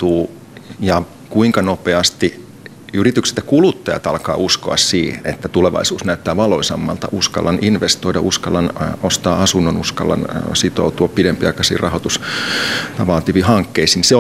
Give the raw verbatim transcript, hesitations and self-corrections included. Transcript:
toteutuu ja kuinka nopeasti yritykset ja kuluttajat alkaa uskoa siihen, että tulevaisuus näyttää valoisammalta. Uskallan investoida, uskallan ostaa asunnon, uskallan sitoutua pidempiaikaisiin rahoitus vaativiin hankkeisiin. Se